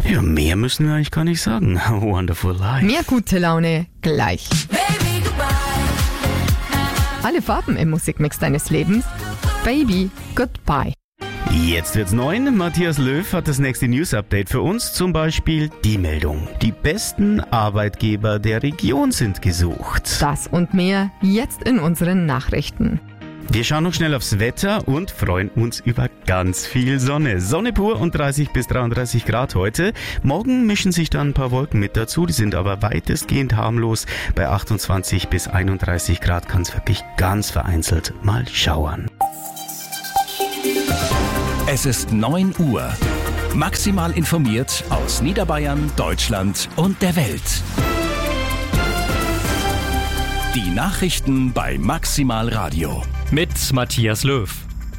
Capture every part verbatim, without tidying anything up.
Ja, mehr müssen wir eigentlich gar nicht sagen. Wonderful Life. Mehr gute Laune gleich. Baby, goodbye. Alle Farben im Musikmix deines Lebens. Baby, goodbye. Jetzt wird's neun. Matthias Löw hat das nächste News-Update für uns. Zum Beispiel die Meldung. Die besten Arbeitgeber der Region sind gesucht. Das und mehr jetzt in unseren Nachrichten. Wir schauen noch schnell aufs Wetter und freuen uns über ganz viel Sonne. Sonne pur und dreißig bis dreiunddreißig Grad heute. Morgen mischen sich dann ein paar Wolken mit dazu, die sind aber weitestgehend harmlos. Bei achtundzwanzig bis einunddreißig Grad kann es wirklich ganz vereinzelt mal schauern. Es ist neun Uhr. Maximal informiert aus Niederbayern, Deutschland und der Welt. Die Nachrichten bei Maximal Radio. Mit Matthias Löw.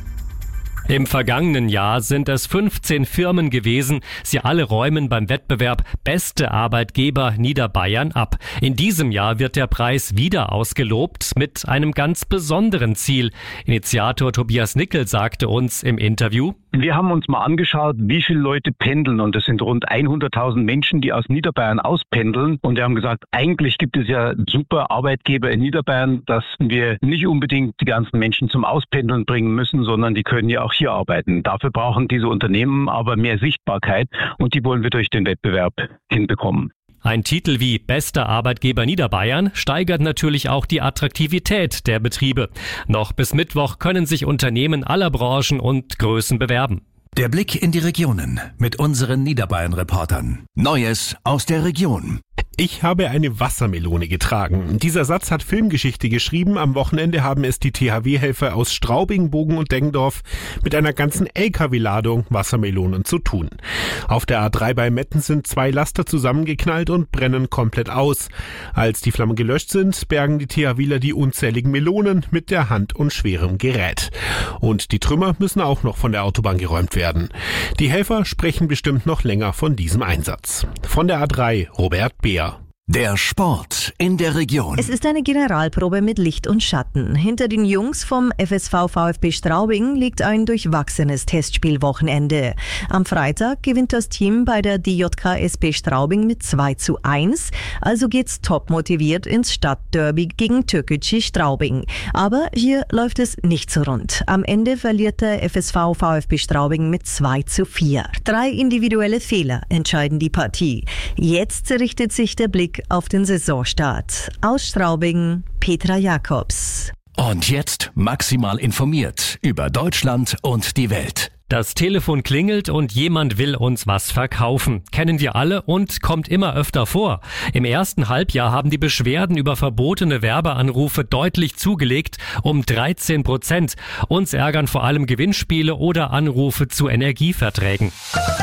Im vergangenen Jahr sind es fünfzehn Firmen gewesen. Sie alle räumen beim Wettbewerb Beste Arbeitgeber Niederbayern ab. In diesem Jahr wird der Preis wieder ausgelobt mit einem ganz besonderen Ziel. Initiator Tobias Nickel sagte uns im Interview: Wir haben uns mal angeschaut, wie viele Leute pendeln, und das sind rund hunderttausend Menschen, die aus Niederbayern auspendeln, und wir haben gesagt, eigentlich gibt es ja super Arbeitgeber in Niederbayern, dass wir nicht unbedingt die ganzen Menschen zum Auspendeln bringen müssen, sondern die können ja auch hier arbeiten. Dafür brauchen diese Unternehmen aber mehr Sichtbarkeit, und die wollen wir durch den Wettbewerb hinbekommen. Ein Titel wie Bester Arbeitgeber Niederbayern steigert natürlich auch die Attraktivität der Betriebe. Noch bis Mittwoch können sich Unternehmen aller Branchen und Größen bewerben. Der Blick in die Regionen mit unseren Niederbayern-Reportern. Neues aus der Region. Ich habe eine Wassermelone getragen. Dieser Satz hat Filmgeschichte geschrieben. Am Wochenende haben es die T H W-Helfer aus Straubing, Bogen und Deggendorf mit einer ganzen L K W-Ladung Wassermelonen zu tun. Auf der A drei bei Metten sind zwei Laster zusammengeknallt und brennen komplett aus. Als die Flammen gelöscht sind, bergen die THWler die unzähligen Melonen mit der Hand und schwerem Gerät. Und die Trümmer müssen auch noch von der Autobahn geräumt werden. Die Helfer sprechen bestimmt noch länger von diesem Einsatz. Von der A drei, Robert Beer. Der Sport in der Region. Es ist eine Generalprobe mit Licht und Schatten. Hinter den Jungs vom F S V VfB Straubing liegt ein durchwachsenes Testspielwochenende. Am Freitag gewinnt das Team bei der D J K S P Straubing mit zwei zu eins. Also geht's top motiviert ins Stadtderby gegen Türkgücü Straubing. Aber hier läuft es nicht so rund. Am Ende verliert der F S V VfB Straubing mit zwei zu vier. Drei individuelle Fehler entscheiden die Partie. Jetzt richtet sich der Blick auf den Saisonstart. Aus Straubing, Petra Jakobs. Und jetzt maximal informiert über Deutschland und die Welt. Das Telefon klingelt und jemand will uns was verkaufen. Kennen wir alle und kommt immer öfter vor. Im ersten Halbjahr haben die Beschwerden über verbotene Werbeanrufe deutlich zugelegt, um dreizehn Prozent. Uns ärgern vor allem Gewinnspiele oder Anrufe zu Energieverträgen.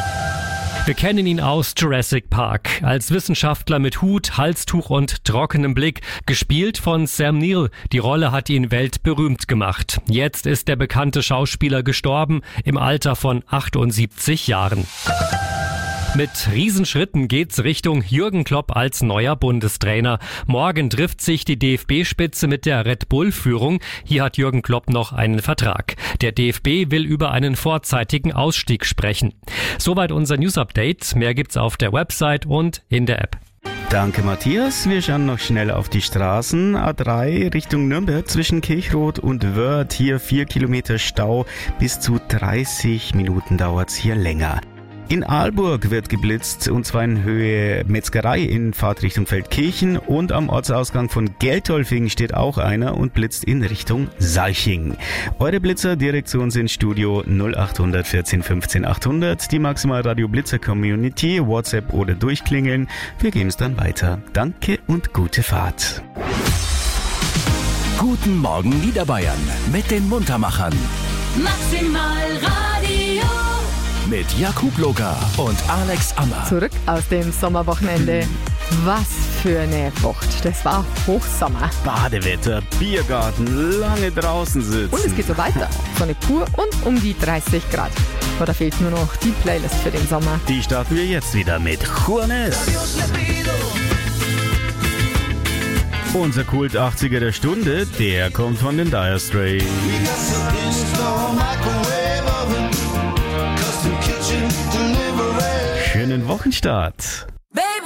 Wir kennen ihn aus Jurassic Park. Als Wissenschaftler mit Hut, Halstuch und trockenem Blick. Gespielt von Sam Neill. Die Rolle hat ihn weltberühmt gemacht. Jetzt ist der bekannte Schauspieler gestorben im Alter von achtundsiebzig Jahren. Mit Riesenschritten geht's Richtung Jürgen Klopp als neuer Bundestrainer. Morgen trifft sich die D F B-Spitze mit der Red Bull-Führung. Hier hat Jürgen Klopp noch einen Vertrag. Der D F B will über einen vorzeitigen Ausstieg sprechen. Soweit unser News-Update. Mehr gibt's auf der Website und in der App. Danke, Matthias. Wir schauen noch schnell auf die Straßen. A drei Richtung Nürnberg zwischen Kirchrot und Wörth. Hier vier Kilometer Stau. Bis zu dreißig Minuten dauert's hier länger. In Aalburg wird geblitzt, und zwar in Höhe Metzgerei in Fahrtrichtung Feldkirchen, und am Ortsausgang von Geltolfing steht auch einer und blitzt in Richtung Salching. Eure Blitzer direkt zu uns ins Studio null acht hundert vierzehn fünfzehn achthundert, die Maximal Radio Blitzer Community, WhatsApp oder durchklingeln. Wir geben es dann weiter. Danke und gute Fahrt. Guten Morgen Niederbayern mit den Muntermachern. Maximal Radio. Mit Jakub Loga und Alex Ammer. Zurück aus dem Sommerwochenende. Was für eine Wucht. Das war Hochsommer. Badewetter, Biergarten, lange draußen sitzen. Und es geht so weiter. Sonne pur und um die dreißig Grad. Aber da fehlt nur noch die Playlist für den Sommer. Die starten wir jetzt wieder mit Juanes. Unser Kult achtziger der Stunde, der kommt von den Dire Straits. schönen Wochenstart.